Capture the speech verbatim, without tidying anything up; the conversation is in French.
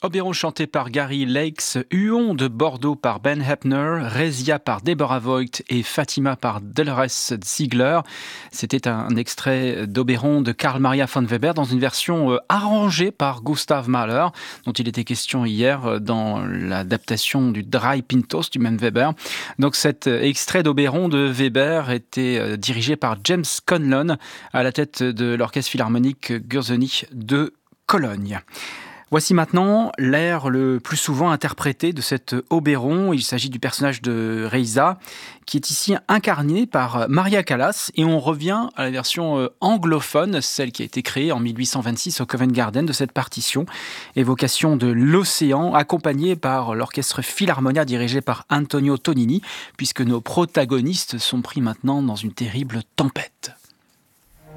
Oberon chanté par Gary Lakes, Huon de Bordeaux par Ben Heppner, Rezia par Deborah Voigt et Fatima par Dolores Ziegler. C'était un extrait d'Oberon de Carl Maria von Weber dans une version arrangée par Gustav Mahler, dont il était question hier dans l'adaptation du Drei Pintos du même Weber. Donc cet extrait d'Oberon de Weber était dirigé par James Conlon à la tête de l'orchestre philharmonique Gürzenich de Cologne. Voici maintenant l'air le plus souvent interprété de cet Oberon. Il s'agit du personnage de Reiza, qui est ici incarné par Maria Callas. Et on revient à la version anglophone, celle qui a été créée en mille huit cent vingt-six au Covent Garden de cette partition. Évocation de l'océan, accompagnée par l'orchestre Philharmonia dirigé par Antonio Tonini, puisque nos protagonistes sont pris maintenant dans une terrible tempête.